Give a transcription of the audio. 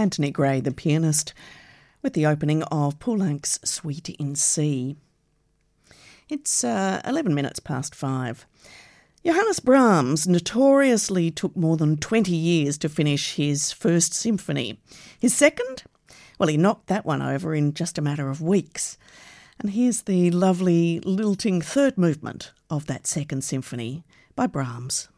Anthony Gray, the pianist, with the opening of Poulenc's Suite in C. It's 11 minutes past 5. Johannes Brahms notoriously took more than 20 years to finish his first symphony. His second? Well, he knocked that one over in just a matter of weeks. And here's the lovely lilting third movement of that second symphony by Brahms.